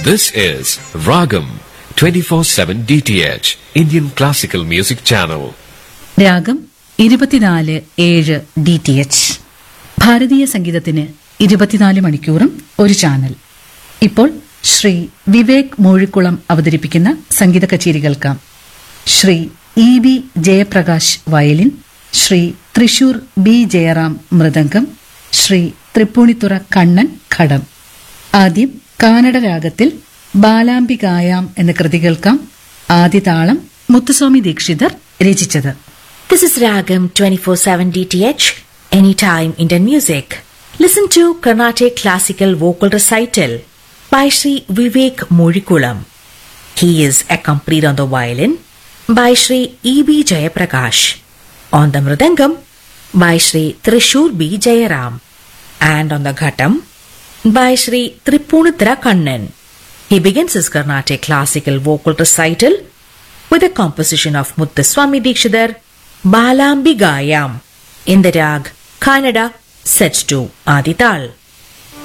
This is Ragam 24/7 DTH Indian Classical Music Channel. രാഗം 24/7 DTH. ഭാരതീയ സംഗീതത്തിന് 24 മണിക്കൂറും ഒരു ചാനൽ. ഇപ്പോൾ ശ്രീ വിവേക് മൂഴിക്കുളം അവതരിപ്പിക്കുന്ന സംഗീത കച്ചേരി കേൾക്കാം. Shri EB. Jayaprakash violin, Shri Thrissur B. Jayaram mridangam, Shri Tripunithura Kannan ഘടം. ആദ്യം കാനഡ രാഗത്തിൽ ബാലാംബികായാം എന്ന കൃതി കേൾക്കാം. ആദ്യ താളം മുത്തുസ്വാമി ദീക്ഷിതർ രചിച്ചത്. This is Ragam 24/7 DTH, Anytime Indian Music. Listen to Carnatic Classical Vocal Recital by Sri Vivek Murikulam. He is accompanied on the violin by Sri E.B. Jayaprakash, on the mridangam by Sri Trishur B. Jayaram, and on the ghatam by Sri Tripunithra Kannan. He begins his Carnatic Classical Vocal Recital with a composition of Muthuswami Dikshidhar, Balambigayam, in the rag Kannada, set to Adi Tal.